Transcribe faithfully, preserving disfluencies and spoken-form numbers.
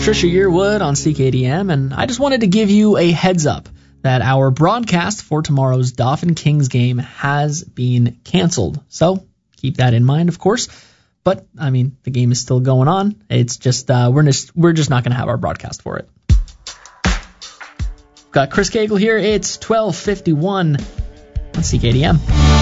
Trisha Yearwood on C K D M, and I just wanted to give you a heads up that our broadcast for tomorrow's Dauphin Kings game has been canceled. So keep that in mind, of course. But, I mean, the game is still going on. It's just, uh, we're just, we're just not going to have our broadcast for it. Got Chris Cagle here. It's twelve fifty-one on C K D M.